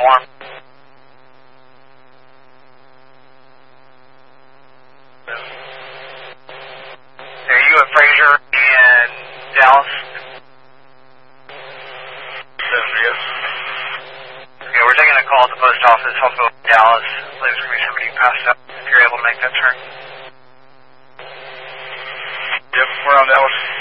911. Are you at Fraser and Dallas? Yes. Okay, we're taking a call at the post office, Hopeville, Dallas. I believe there's going to be somebody who passed out. If you're able to make that turn. Yep, we're on Dallas.